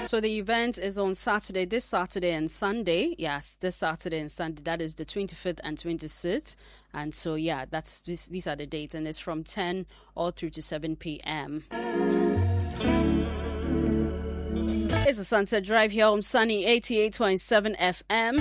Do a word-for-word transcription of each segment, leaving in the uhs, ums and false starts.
So the event is on Saturday, this Saturday and Sunday. Yes, this Saturday and Sunday. That is the twenty-fifth and twenty-sixth. And so, yeah, that's this, these are the dates. And it's from ten all through to seven p.m. It's a Sunset Drive here on Sunny eighty-eight point seven F M.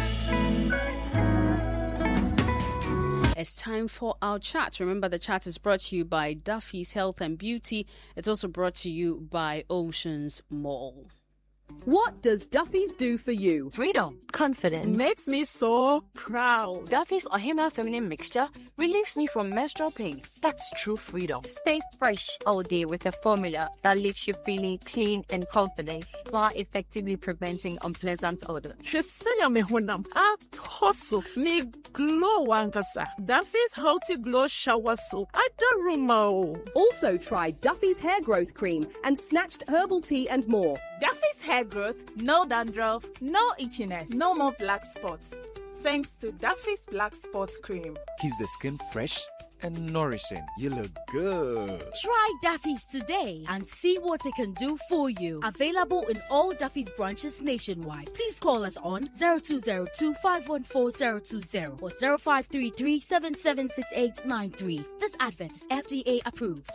It's time for our chat. Remember, the chat is brought to you by Duffy's Health and Beauty. It's also brought to you by Oceans Mall. What does Duffy's do for you? Freedom. Confidence. Makes me so proud. Duffy's Ohima Feminine Mixture relieves me from menstrual pain. That's true freedom. Stay fresh all day with a formula that leaves you feeling clean and confident while effectively preventing unpleasant odor. Shesenya me honam atoso me glow wankasa. Duffy's Healthy Glow Shower Soap. I don't remember. Also try Duffy's Hair Growth Cream and Snatched Herbal Tea and more. Duffy's Hair Growth, no dandruff, no itchiness, no more black spots. Thanks to Duffy's Black Spots Cream. Keeps the skin fresh and nourishing. You look good. Try Duffy's today and see what it can do for you. Available in all Duffy's branches nationwide. Please call us on zero two zero two, five one four, zero two zero or zero five three three, seven seven six eight nine three. This advert is F D A approved.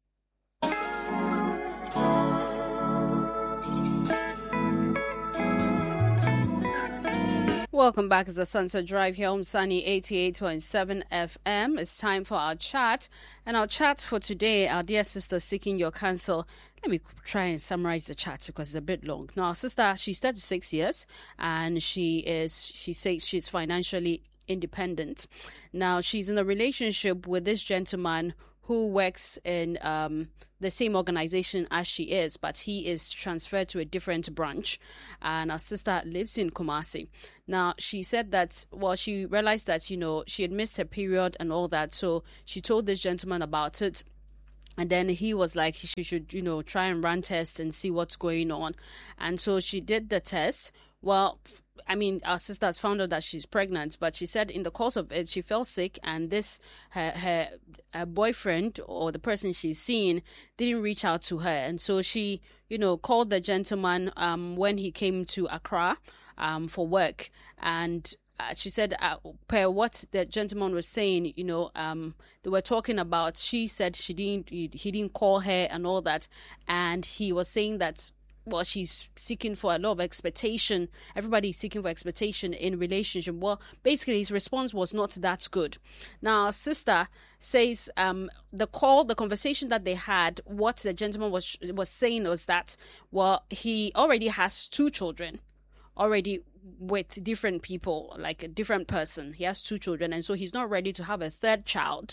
Welcome back. It's the Sunset Drive here on Sunny eighty-eight point seven F M. It's time for our chat. And our chat for today, our dear sister seeking your counsel. Let me try and summarize the chat because it's a bit long. Now, our sister, she's thirty-six years and she is, she says she's financially independent. Now, she's in a relationship with this gentleman who works in um, the same organization as she is, but he is transferred to a different branch. And our sister lives in Kumasi. Now, she said that, well, she realized that, you know, she had missed her period and all that. So she told this gentleman about it. And then he was like, she should, you know, try and run tests and see what's going on. And so she did the test. Well, I mean, our sister has found out that she's pregnant, but she said in the course of it, she fell sick, and this, her, her, her boyfriend or the person she's seeing didn't reach out to her. And so she, you know, called the gentleman um, when he came to Accra um, for work. And uh, she said, uh, per what the gentleman was saying, you know, um, they were talking about, she said she didn't, he, he didn't call her and all that. And he was saying that, well, she's seeking for a lot of expectation. Everybody's seeking for expectation in relationship. Well, basically, his response was not that good. Now, our sister says um, the call, the conversation that they had, what the gentleman was was saying was that, well, he already has two children, already with different people, like a different person. He has two children, and so he's not ready to have a third child.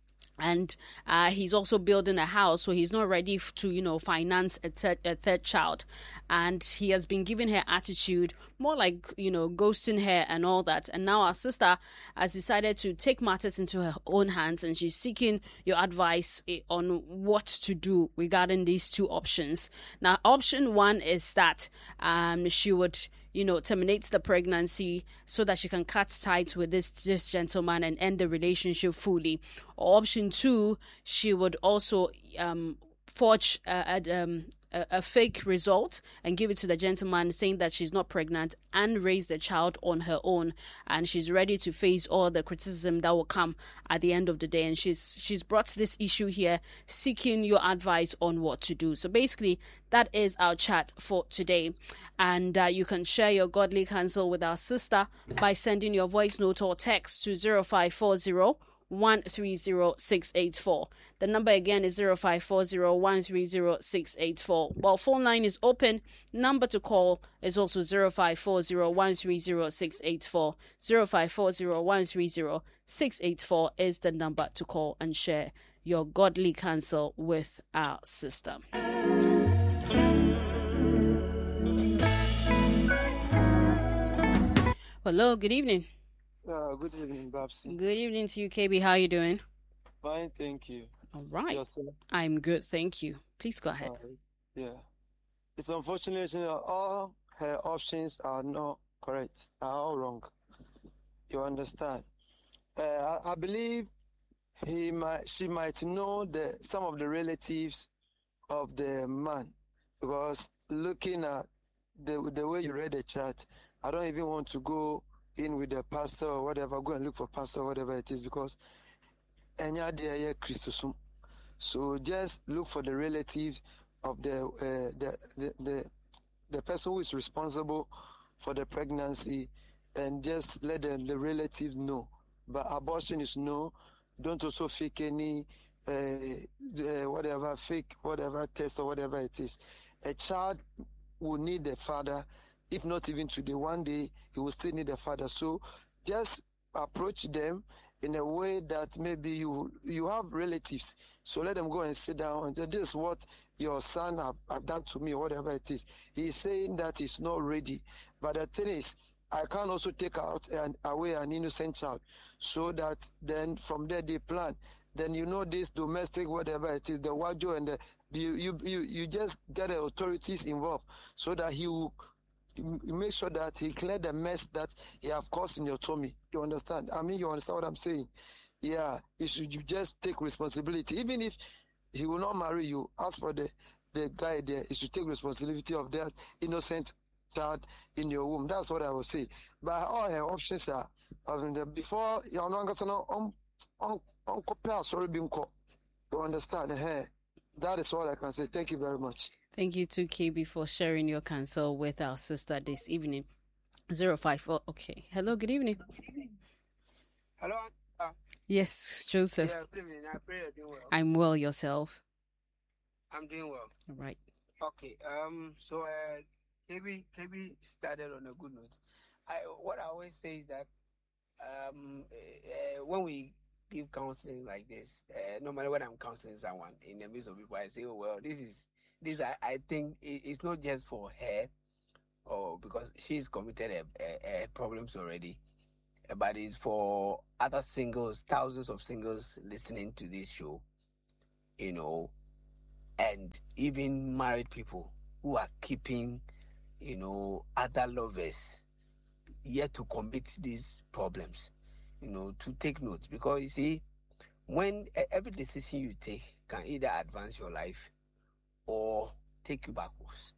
And uh, he's also building a house, so he's not ready f- to, you know, finance a, third a third child. And he has been giving her attitude, more like, you know, ghosting her and all that. And now our sister has decided to take matters into her own hands, and she's seeking your advice on what to do regarding these two options. Now, option one is that um, she would, you know, terminates the pregnancy so that she can cut ties with this, this gentleman and end the relationship fully. Or option two, she would also um, forge a, a, um, a, a fake result and give it to the gentleman saying that she's not pregnant and raise the child on her own. And she's ready to face all the criticism that will come at the end of the day. And she's she's brought this issue here, seeking your advice on what to do. So basically, that is our chat for today. And uh, you can share your godly counsel with our sister by sending your voice note or text to zero five four zero, one three zero, six eight four. The number again is zero five four zero, one three zero, six eight four. While phone line is open, number to call is also zero five four zero, one three zero, six eight four. zero five four zero, one three zero, six eight four is the number to call and share your godly counsel with our sister. Hello, good evening. Uh, good evening, Babsi. Good evening to you, K B. How are you doing? Fine, thank you. All right. Yourself? I'm good, thank you. Please go ahead. Uh, yeah. It's unfortunate that all her options are not correct, are all wrong. You understand? Uh, I, I believe he might, she might know the some of the relatives of the man, because looking at the the way you read the chat, I don't even want to go in with the pastor or whatever. Go and look for pastor or whatever it is, because enya de Christosum. So just look for the relatives of the, uh, the, the the the person who is responsible for the pregnancy, and just let the, the relatives know. But abortion is no. Don't also fake any uh, the, whatever fake whatever test or whatever it is. A child will need a father, if not even today. One day he will still need a father. So just approach them in a way that maybe you you have relatives, so let them go and sit down and say, this is what your son have, have done to me, or whatever it is. He's saying that he's not ready, but the thing is, I can't also take out and away an innocent child, so that then from there they plan. Then you know this domestic whatever it is, the wajo and the you you you, you just get the authorities involved, so that he will make sure that he clear the mess that he have caused in your tummy. You understand? I mean, you understand what I'm saying? Yeah, you should just take responsibility. Even if he will not marry you, as for the, the guy there, he should take responsibility of that innocent child in your womb. That's what I will say. But all her options are, um, the, before, you understand? Uh, that is all I can say. Thank you very much. Thank you to K B for sharing your counsel with our sister this evening. zero five four. Okay. Hello, good evening. Hello. Uh, yes, Joseph. Yeah, good evening. I pray you're doing well. I'm well, yourself? I'm doing well. All right. Okay. Um. So, uh, K B, K B started on a good note. I what I always say is that um, uh, when we give counseling like this, uh, normally when I'm counseling someone in the midst of people, I say, oh, well, this is, this I, I think it's not just for her, or because she's committed a, a, a problems already, but it's for other singles, thousands of singles listening to this show, you know, and even married people who are keeping, you know, other lovers yet to commit these problems. You know, to take notes, because you see, when every decision you take can either advance your life or take you backwards.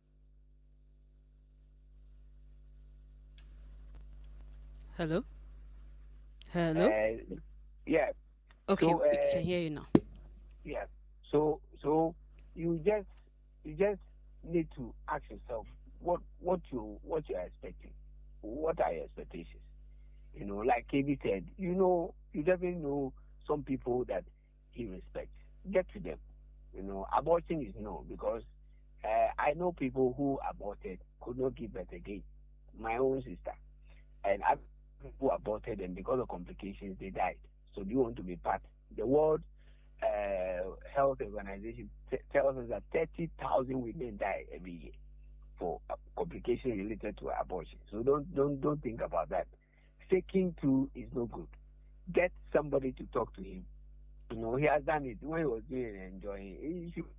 Hello? Hello? Uh, yeah. Okay, so, we uh, can hear you now. Yeah. So, so you just you just need to ask yourself what what you what you are expecting. What are your expectations? You know, like K B said, you know, you definitely know some people that he respects. Get to them. You know, abortion is no, because uh, I know people who aborted could not give birth again. My own sister. And other people who aborted, and because of complications, they died. So do you want to be part? The World uh, Health Organization t- tells us that thirty thousand women die every year for uh, complications related to abortion. So don't don't don't think about that. Faking too is no good. Get somebody to talk to him. You know, he has done it when he was doing it and enjoying it. He should...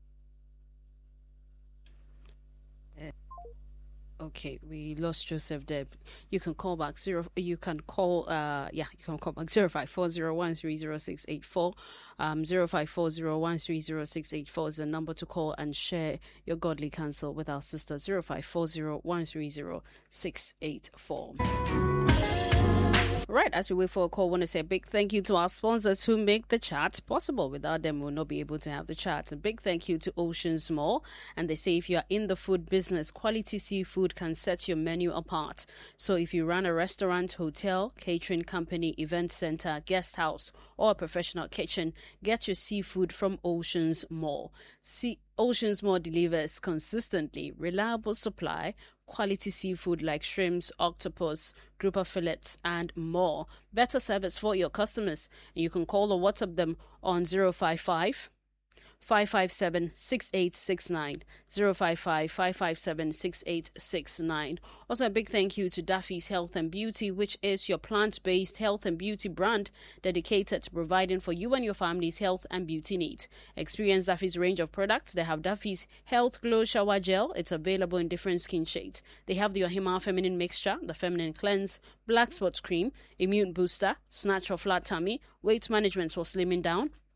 uh, okay, we lost Joseph there. You can call back zero. You can call. Uh, yeah, you can call back zero five four zero one three zero six eight four. Um, zero five four zero one three zero six eight four is the number to call and share your godly counsel with our sister. Zero five four zero one three zero six eight four. Right, as we wait for a call, I want to say a big thank you to our sponsors who make the chat possible. Without them, we'll not be able to have the chat. A big thank you to Oceans Mall. And they say if you are in the food business, quality seafood can set your menu apart. So if you run a restaurant, hotel, catering company, event center, guest house, or a professional kitchen, get your seafood from Oceans Mall. See, Oceans Mall delivers consistently reliable supply, quality seafood like shrimps, octopus, grouper fillets, and more. Better service for your customers. And you can call or WhatsApp them on zero five five, five five seven, six eight six nine, zero five five, five five seven, six eight six nine. Also, a big thank you to Duffy's Health and Beauty, which is your plant-based health and beauty brand dedicated to providing for you and your family's health and beauty needs. Experience Duffy's range of products. They have Duffy's Health Glow Shower Gel. It's available in different skin shades. They have the Ohima Feminine Mixture, the Feminine Cleanse, Black Spots Cream, Immune Booster, Snatch for Flat Tummy, Weight Management for Slimming Down,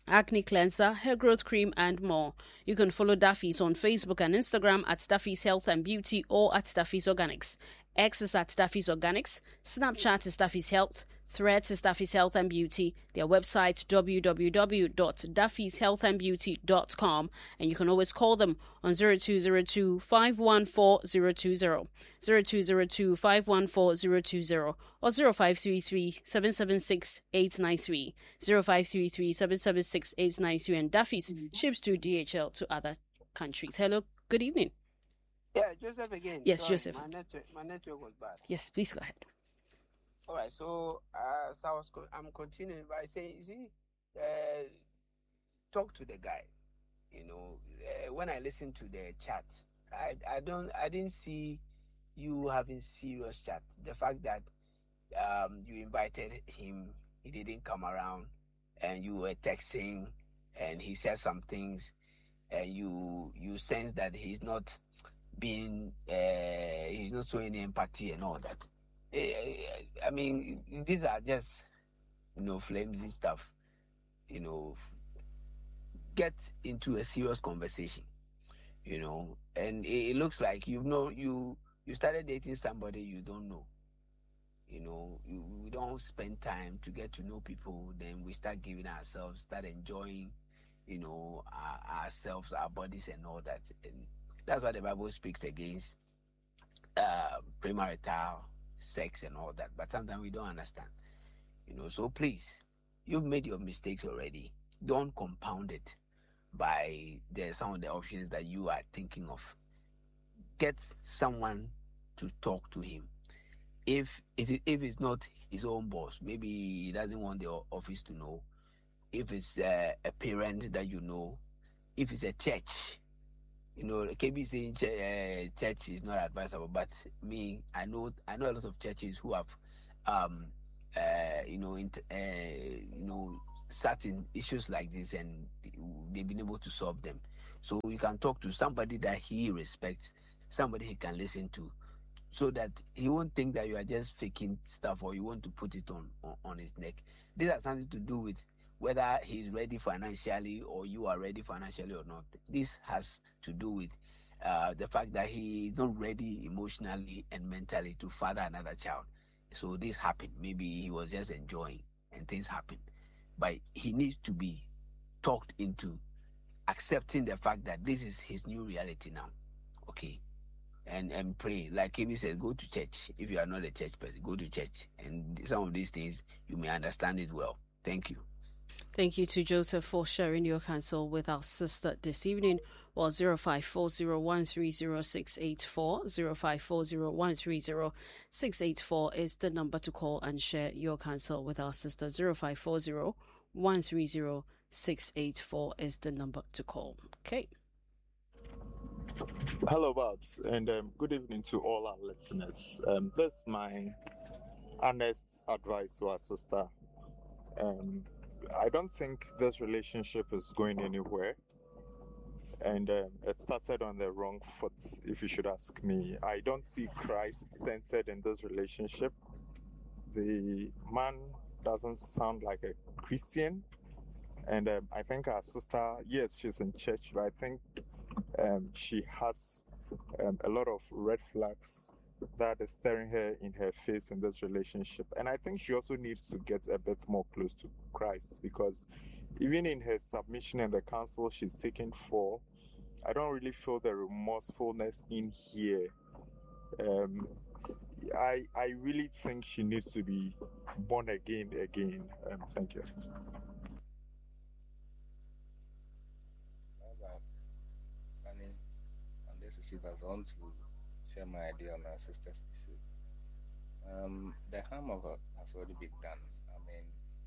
acne cleanser, hair growth cream, and more. You can follow Daffy's on Facebook and Instagram at Daffy's Health and Beauty or at Daffy's Organics. X is at Daffy's Organics. Snapchat is Daffy's Health. Threads is Daffy's Health and Beauty. Their website w w w dot daffys health and beauty dot com, and you can always call them on zero two zero two, five one four zero two zero, zero two zero two, five one four zero two zero, or zero five three three, seven seven six, eight nine three, zero five three three, seven seven six, eight nine three, and Daffy's ships through D H L to other countries. Hello, good evening. Yeah, Joseph again. Yes, Sorry, Joseph. My network, my network was bad. Yes, please go ahead. All right, so uh, so I was co- I'm continuing by saying, you see, uh, talk to the guy. You know, uh, when I listen to the chat, I I don't I didn't see you having serious chat. The fact that um you invited him, he didn't come around, and you were texting, and he said some things, and you you sense that he's not being uh, he's not showing empathy and all that. I mean, these are just, you know, flimsy stuff. You know, get into a serious conversation. You know, and it, it looks like you know you you started dating somebody you don't know. You know, you, we don't spend time to get to know people. Then we start giving ourselves, start enjoying, you know, our, ourselves, our bodies, and all that. And that's why the Bible speaks against uh, premarital sex and all that, but sometimes we don't understand, you know. So please, you've made your mistakes already. Don't compound it by the some of the options that you are thinking of. Get someone to talk to him. If it if it's not his own boss, maybe he doesn't want the office to know. If it's uh, a parent that you know, if it's a church. You know, K B saying ch- uh, church is not advisable, but me, I know, I know a lot of churches who have, um, uh, you know, int- uh, you know, certain issues like this, and they've been able to solve them. So you can talk to somebody that he respects, somebody he can listen to, so that he won't think that you are just faking stuff or you want to put it on on, on his neck. This has something to do with whether he's ready financially or you are ready financially or not. This has to do with uh, the fact that he is not ready emotionally and mentally to father another child. So this happened. Maybe he was just enjoying and things happened. But he needs to be talked into accepting the fact that this is his new reality now. Okay? And and pray. Like K B said, go to church. If you are not a church person, go to church. And some of these things, you may understand it well. Thank you. Thank you to Joseph for sharing your counsel with our sister this evening. Well, zero five four zero one three zero six eight four, zero five four zero one three zero six eight four is the number to call and share your counsel with our sister. zero five four zero one three zero six eight four is the number to call. Okay. Hello, Babs, and um, good evening to all our listeners. Um, this is my honest advice to our sister. Um, I don't think this relationship is going anywhere, and um, it started on the wrong foot, if you should ask me. I don't see Christ centered in this relationship. The man doesn't sound like a Christian, and um, I think our sister, yes, she's in church, but I think um, she has um, a lot of red flags that is staring her in her face in this relationship. And I think she also needs to get a bit more close to Christ, because even in her submission and the counsel she's seeking for, I don't really feel the remorsefulness in here. Um, I I really think she needs to be born again again. Um, thank you. Sunny, on this issue, I want to share my idea on our sister's issue. Um, the harm of it has already been done. I mean,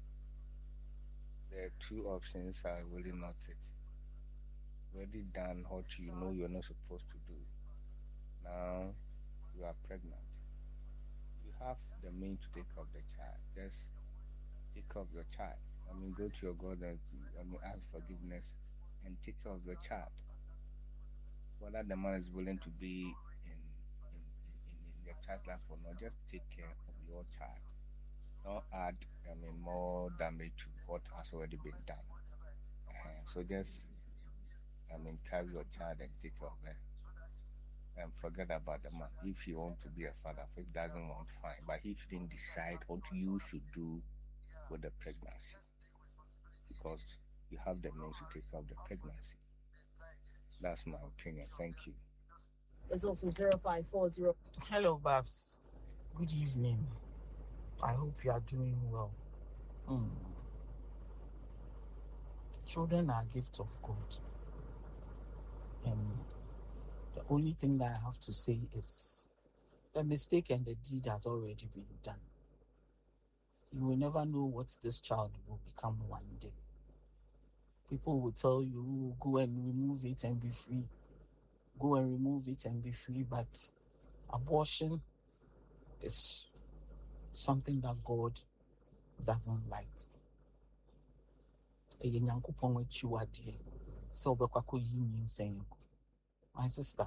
the two options are really not it. Already done what you know you're not supposed to do. Now you are pregnant. You have the means to take care of the child. Just take care of your child. I mean, go to your God and I mean, ask forgiveness and take care of your child. Whether the man is willing to be in in, in, in your child's life or not, just take care of your child. Don't add, I mean, more damage to what has already been done. So just, I mean, carry your child and take care of her. And forget about the man. If you want to be a father, if he doesn't want, fine. But he shouldn't decide what you should do with the pregnancy, because you have the means to take care of the pregnancy. That's my opinion. Thank you. It's also zero five four zero. Hello, Babs. Good evening. I hope you are doing well. Mm. Children are a gift of God. And the only thing that I have to say is the mistake and the deed has already been done. You will never know what this child will become one day. People will tell you, go and remove it and be free. Go and remove it and be free. But abortion is something that God doesn't like. My sister,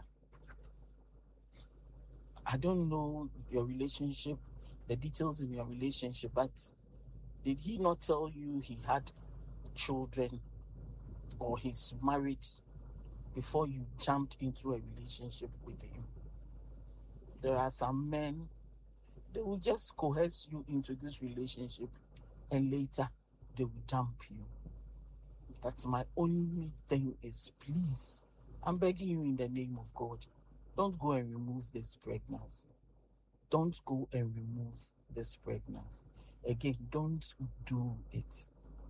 I don't know your relationship, the details in your relationship, but did he not tell you he had children or he's married before you jumped into a relationship with him? There are some men, they will just coerce you into this relationship and later they will dump you. That's my only thing is, please, I'm begging you in the name of God, don't go and remove this pregnancy. Don't go and remove this pregnancy. Again, don't do it.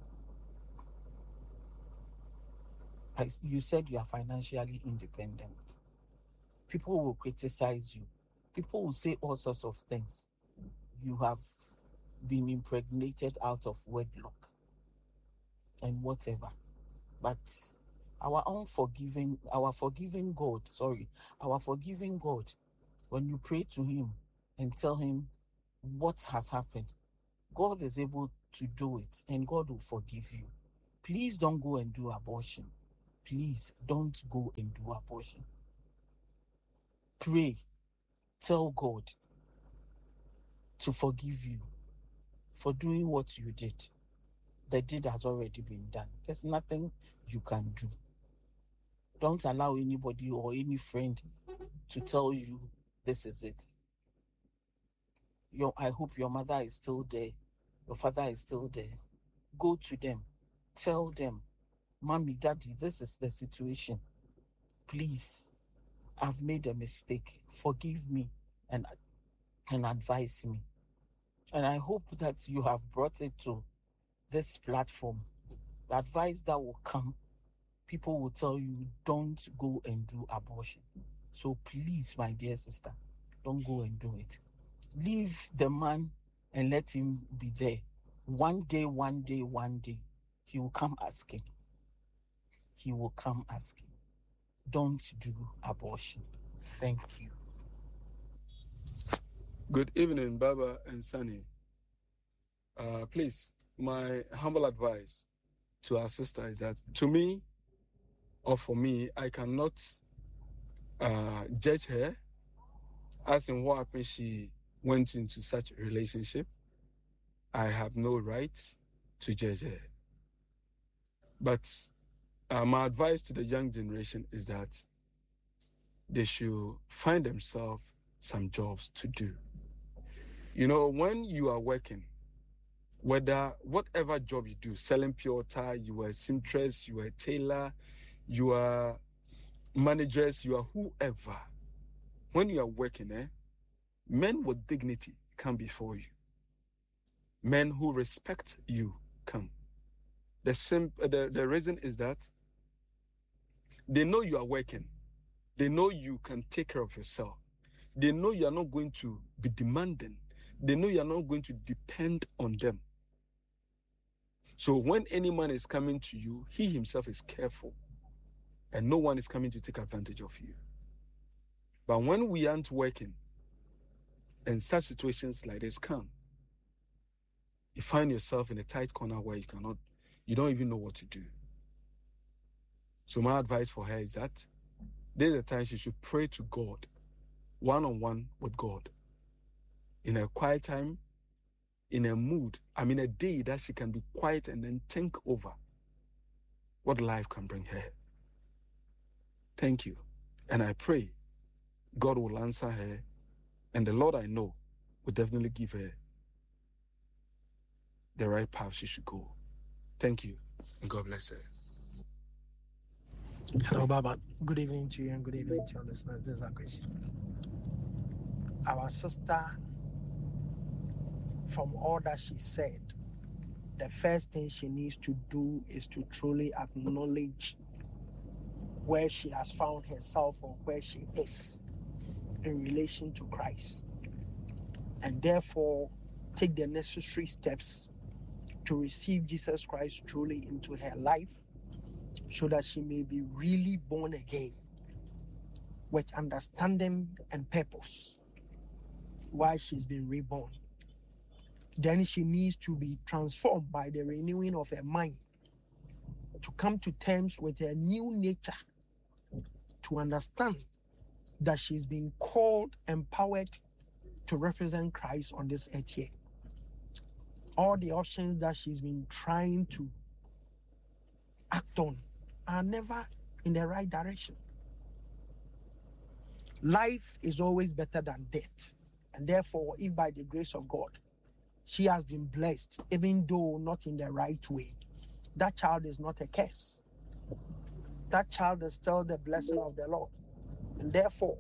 I, you said you are financially independent. People will criticize you. People will say all sorts of things. You have been impregnated out of wedlock and whatever. But our unforgiving, our forgiving God, sorry, our forgiving God, when you pray to him and tell him what has happened, God is able to do it and God will forgive you. Please don't go and do abortion. Please don't go and do abortion. Pray. Tell God to forgive you for doing what you did. The deed has already been done. There's nothing you can do. Don't allow anybody or any friend to tell you this is it. Your, I hope your mother is still there. Your father is still there. Go to them. Tell them, Mommy, Daddy, this is the situation. Please, I've made a mistake. Forgive me and, and advise me. And I hope that you have brought it to this platform. The advice that will come, people will tell you, don't go and do abortion. So please, my dear sister, don't go and do it. Leave the man and let him be there. One day, one day, one day, he will come asking. He will come asking. Don't do abortion. Thank you. Good evening, Baba and Sunny. Uh, please, my humble advice to our sister is that, to me, or for me, I cannot uh, judge her as in what happened. She went into such a relationship. I have no right to judge her. But uh, my advice to the young generation is that they should find themselves some jobs to do. You know, when you are working, whether whatever job you do, selling pure water, you are a seamstress, you are a tailor, you are managers, you are whoever. When you are working, eh, men with dignity come before you. Men who respect you come. The, sim- the, the reason is that they know you are working. They know you can take care of yourself. They know you are not going to be demanding. They know you are not going to depend on them. So when any man is coming to you, he himself is careful. And no one is coming to take advantage of you. But when we aren't working, and such situations like this come, you find yourself in a tight corner where you cannot, you don't even know what to do. So my advice for her is that there's a time she should pray to God, one-on-one with God, in a quiet time, in a mood, I mean a day that she can be quiet and then think over what life can bring her. Thank you. And I pray God will answer her, and the Lord I know will definitely give her the right path she should go. Thank you, and God bless her. Hello, Baba. Good evening to you, and good evening to your listeners. This is Akwesi. Our sister, from all that she said, the first thing she needs to do is to truly acknowledge where she has found herself or where she is in relation to Christ, and therefore take the necessary steps to receive Jesus Christ truly into her life, so that she may be really born again with understanding and purpose why she's been reborn. Then she needs to be transformed by the renewing of her mind to come to terms with her new nature, to understand that she's been called, empowered to represent Christ on this earth here. All the options that she's been trying to act on are never in the right direction. Life is always better than death. And therefore, if by the grace of God, she has been blessed, even though not in the right way, that child is not a curse. That child is still the blessing of the Lord. And therefore,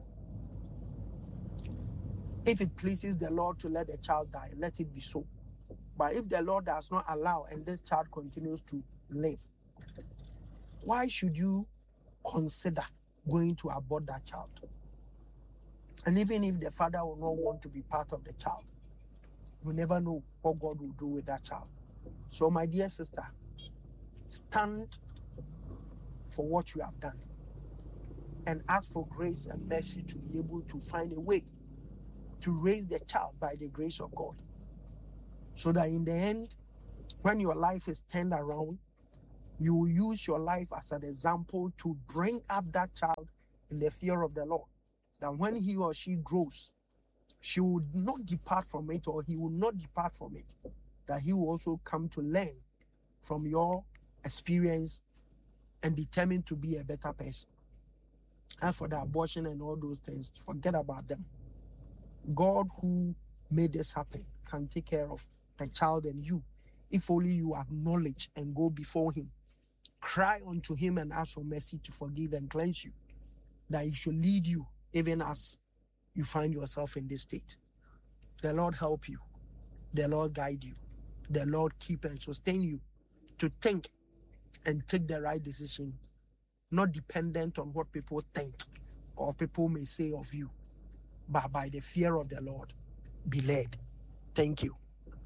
if it pleases the Lord to let the child die, let it be so. But if the Lord does not allow and this child continues to live, why should you consider going to abort that child? And even if the father will not want to be part of the child, you never know what God will do with that child. So, my dear sister, stand for what you have done and ask for grace and mercy to be able to find a way to raise the child by the grace of God, so that in the end, when your life is turned around, you will use your life as an example to bring up that child in the fear of the Lord, that when he or she grows, she will not depart from it, or he will not depart from it, that he will also come to learn from your experience and determine to be a better person. As for the abortion and all those things, forget about them. God, who made this happen, can take care of the child and you, if only you acknowledge and go before him, cry unto him and ask for mercy to forgive and cleanse you, that he should lead you even as you find yourself in this state. The Lord help you. The Lord guide you. The Lord keep and sustain you to think and take the right decision, not dependent on what people think or people may say of you, but by the fear of the Lord, be led. Thank you.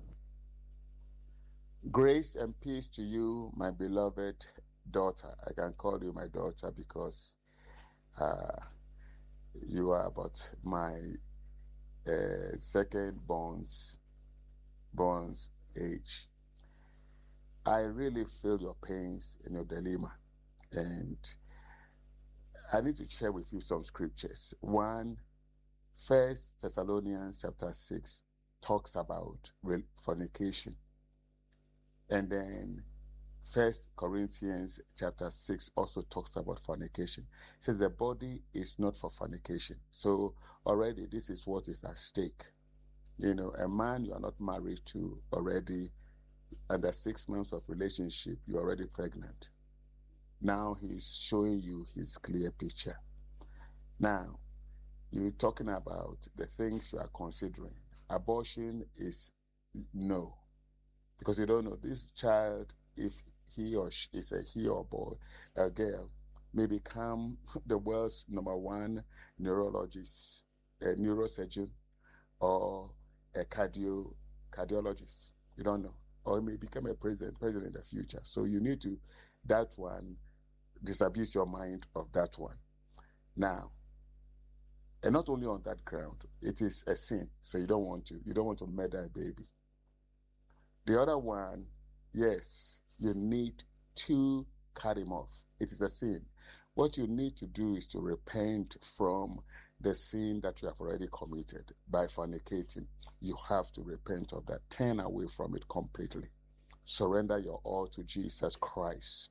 Grace and peace to you, my beloved daughter. I can call you my daughter because uh, you are about my uh, second born's, born's age. I really feel your pains and your dilemma. And I need to share with you some scriptures. One, First Thessalonians chapter six talks about fornication. And then First Corinthians chapter six also talks about fornication. It says the body is not for fornication. So already this is what is at stake. You know, a man you are not married to already, under six months of relationship, you're already pregnant. Now he's showing you his clear picture. Now, you're talking about the things you are considering. Abortion is no. Because you don't know, this child, if he or she is a he or boy, a girl, may become the world's number one neurologist, a neurosurgeon, or a cardio cardiologist. You don't know. Or he may become a president, president in the future. So you need to, that one, disabuse your mind of that one. Now, and not only on that ground, it is a sin. So you don't want to, you don't want to murder a baby. The other one, yes, you need to cut him off. It is a sin. What you need to do is to repent from the sin that you have already committed by fornicating. You have to repent of that. Turn away from it completely. Surrender your all to Jesus Christ.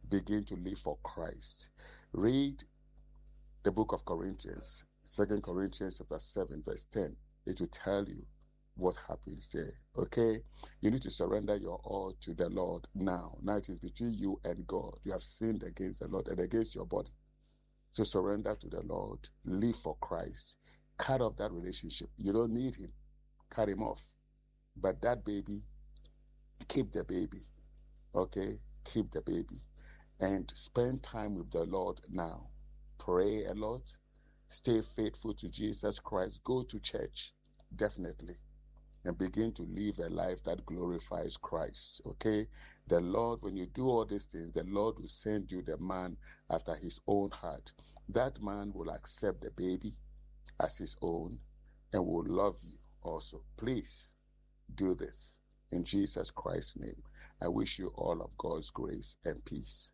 begin to live for Christ. Read the book of Corinthians, Second Corinthians chapter seven, verse ten. It will tell you what happens there. Okay? You need to surrender your all to the Lord now. Now it is between you and God. You have sinned against the Lord and against your body. So surrender to the Lord. Live for Christ. Cut off that relationship. You don't need him. Cut him off. But that baby, keep the baby. Okay? Keep the baby. And spend time with the Lord now. Pray a lot. Stay faithful to Jesus Christ. Go to church, definitely. And begin to live a life that glorifies Christ. Okay? The Lord, when you do all these things, the Lord will send you the man after his own heart. That man will accept the baby as his own and will love you also. Please do this. In Jesus Christ's name, I wish you all of God's grace and peace.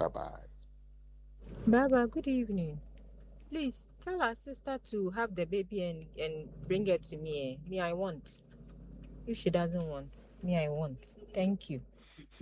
Bye-bye. Baba, good evening. Please tell our sister to have the baby and, and bring it to me. Eh? Me, I want. If she doesn't want, me, I want. Thank you.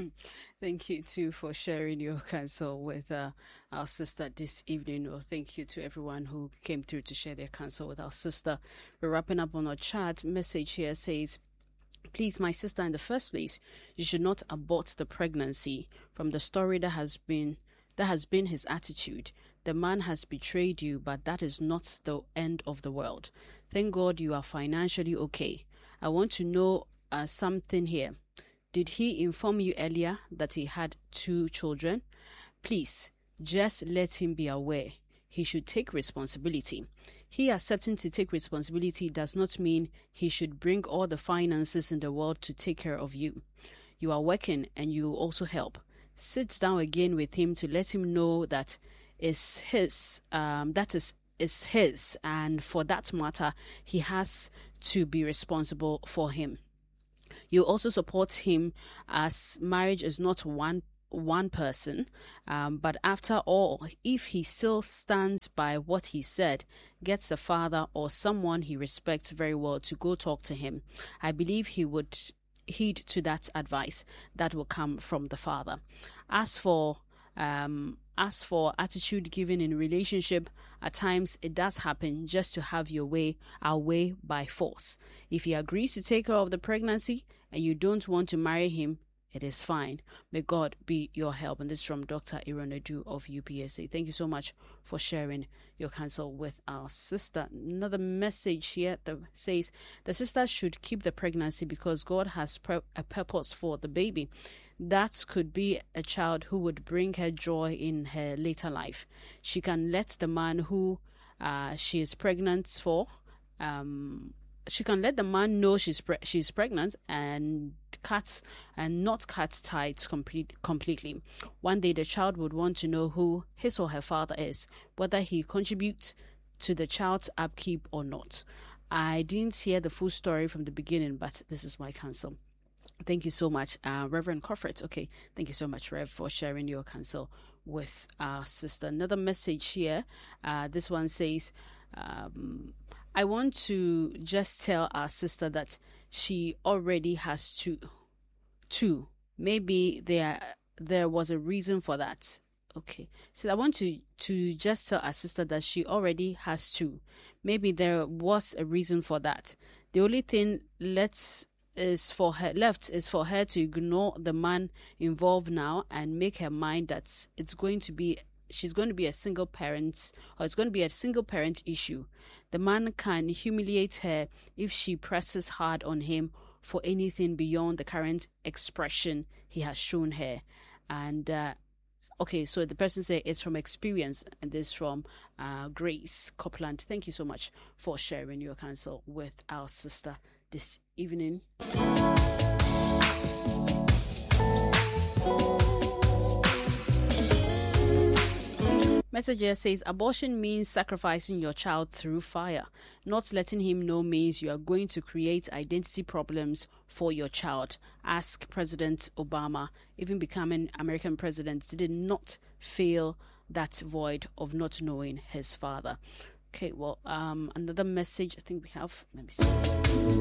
Thank you too for sharing your counsel with uh, our sister this evening. Well, thank you to everyone who came through to share their counsel with our sister. We're wrapping up on our chat. Message here says, please, my sister, in the first place, you should not abort the pregnancy. From the story that has been that has been his attitude. The man has betrayed you, but that is not the end of the world. Thank God you are financially okay. I want to know uh, something here. Did he inform you earlier that he had two children? Please, just let him be aware. He should take responsibility. He accepting to take responsibility does not mean he should bring all the finances in the world to take care of you. You are working and you also help. Sit down again with him to let him know that is his, um, that is, is his, and for that matter, he has to be responsible for him. You also support him, as marriage is not one one person, um, but after all, if he still stands by what he said, gets the father or someone he respects very well to go talk to him, I believe he would heed to that advice that will come from the father. As for um, as for attitude given in relationship, at times it does happen just to have your way, our way by force. If he agrees to take care of the pregnancy and you don't want to marry him, it is fine. May God be your help. And this is from Doctor Ironadu of U P S A. Thank you so much for sharing your counsel with our sister. Another message here that says the sister should keep the pregnancy because God has a purpose for the baby. That could be a child who would bring her joy in her later life. She can let the man who uh, she is pregnant for um, she can let the man know she's pre- she's pregnant and cut and not cut ties complete, completely. One day the child would want to know who his or her father is, whether he contributes to the child's upkeep or not. I didn't hear the full story from the beginning, but this is my counsel. Thank you so much, uh, Reverend Crawford. Okay, thank you so much, Rev, for sharing your counsel with our sister. Another message here. Uh, this one says, um, I want to just tell our sister that she already has two. Two. Maybe there there was a reason for that. Okay. So I want to, to just tell our sister that she already has two. Maybe there was a reason for that. The only thing let's is for her left is for her to ignore the man involved now and make her mind that it's going to be she's going to be a single parent, or it's going to be a single parent issue. The man can humiliate her if she presses hard on him for anything beyond the current expression he has shown her. And uh, okay, so the person say it's from experience, and this from uh, Grace Copeland. Thank you so much for sharing your counsel with our sister this evening. Message here says abortion means sacrificing your child through fire. Not letting him know means you are going to create identity problems for your child. Ask President Obama. Even becoming American president did not fill that void of not knowing his father. Okay, well, um, another message I think we have. Let me see.